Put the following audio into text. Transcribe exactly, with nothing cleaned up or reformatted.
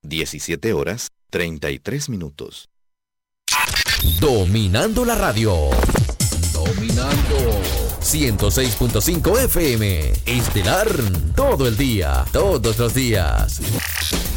diecisiete horas, treinta y tres minutos. Dominando la radio. Dominando. ciento seis punto cinco F M. Estelar todo el día, todos los días.